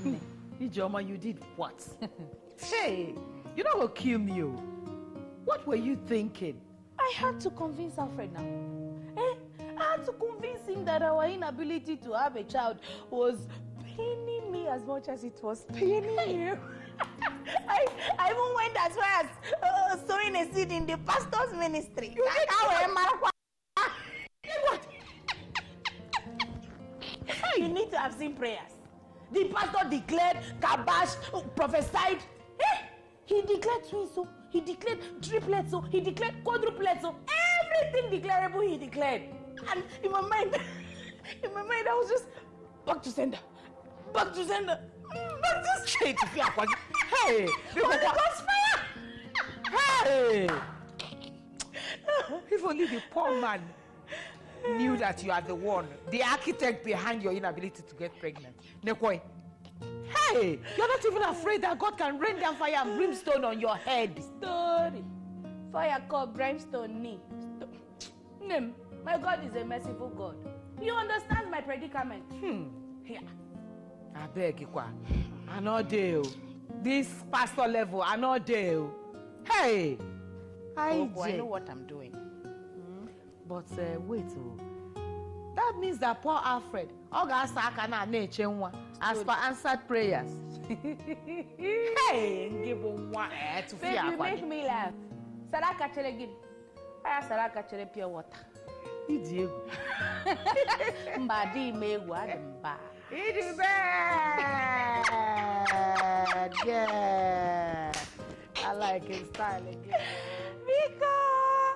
Ijoma, you did what? Hey, you're not gonna kill me. What were you thinking? I had to convince Alfred now. I had to convince him that our inability to have a child was paining me as much as it was paining you. I even went as far as sowing a seed in the pastor's ministry. You did what? You need to have seen prayers. The pastor declared, kabash, prophesied. He declared twins, so he declared triplets, so he declared quadruplets, so everything declarable he declared. And in my mind, I was just back to sender, back to straight to fear. Hey, Holy Ghost fire! Hey! If only the poor man knew that you are the one, the architect behind your inability to get pregnant. Nekoi. Hey, you're not even afraid that God can rain down fire and brimstone on your head. Story. Fire called brimstone knee. Name. My God is a merciful God. He understands my predicament. Yeah. I beg you, I know deal. This pastor level, I know deal. Hey! I know what I'm doing. But wait, that means that poor Alfred, as per answered prayers. Hey, give him one to fear. You make me laugh. Saraka Chelegin. I Saraka Chele pure water. Mbadi me wadamba. It is bad. Yeah. I like his style again. Because